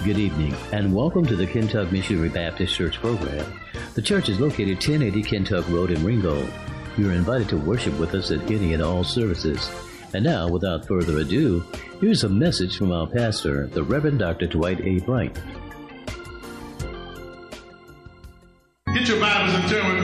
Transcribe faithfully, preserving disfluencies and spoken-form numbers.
Good evening, and welcome to the Kentuck Missionary Baptist Church program. The church is located ten eighty Kentuck Road in Ringgold. You are invited to worship with us at any and all services. And now, without further ado, here's a message from our pastor, the Reverend Doctor Dwight A. Bright. Get your Bibles and turn with